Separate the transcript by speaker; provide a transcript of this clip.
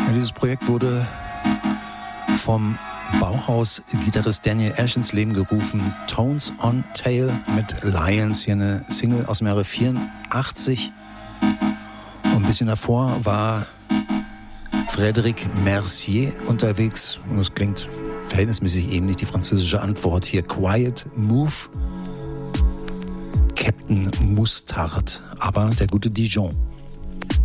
Speaker 1: Ja, dieses Projekt wurde vom Bauhaus-Gitarrist Daniel Ash ins Leben gerufen. Tones on Tail mit Lions, hier eine Single aus dem Jahre 84. Und ein bisschen davor war Frédéric Mercier unterwegs. Und es klingt verhältnismäßig ähnlich, die französische Antwort hier. Quiet Move. Captain Mustard, aber der gute Dijon.